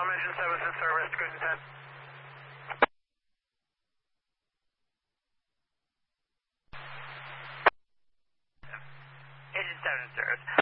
Engine 7's in service, good intent. Engine 7 in service.